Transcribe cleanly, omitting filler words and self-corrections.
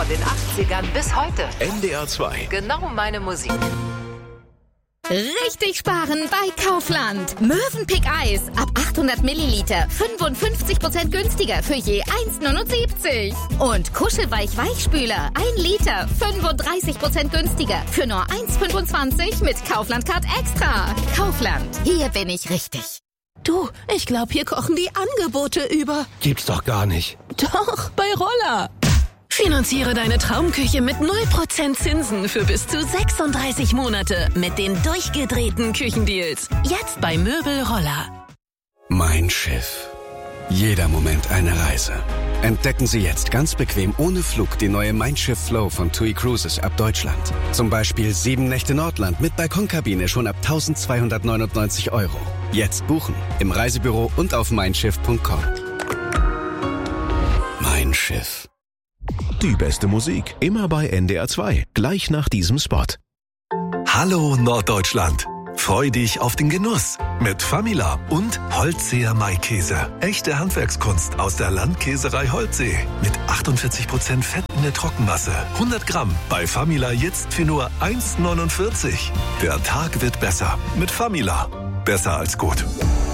Von den 80ern bis heute. NDR 2. Genau meine Musik. Richtig sparen bei Kaufland. Mövenpick Eis ab 800 Milliliter 55% günstiger für je 1,79. Und Kuschelweich-Weichspüler 1 Liter 35% günstiger für nur 1,25 mit Kaufland Card Extra. Kaufland, hier bin ich richtig. Du, ich glaube, hier kochen die Angebote über. Gibt's doch gar nicht. Doch, bei Roller. Finanziere deine Traumküche mit 0% Zinsen für bis zu 36 Monate mit den durchgedrehten Küchendeals. Jetzt bei Möbel Roller. Mein Schiff. Jeder Moment eine Reise. Entdecken Sie jetzt ganz bequem ohne Flug die neue Mein Schiff Flow von TUI Cruises ab Deutschland. Zum Beispiel 7 Nächte Nordland mit Balkonkabine schon ab 1.299 €. Jetzt buchen im Reisebüro und auf meinschiff.com. Mein Schiff. Die beste Musik immer bei NDR 2. Gleich nach diesem Spot. Hallo Norddeutschland. Freu dich auf den Genuss mit Famila und Holtseer Maikäse. Echte Handwerkskunst aus der Landkäserei Holtsee. Mit 48% Fett in der Trockenmasse. 100 Gramm bei Famila jetzt für nur 1,49. Der Tag wird besser mit Famila. Besser als gut.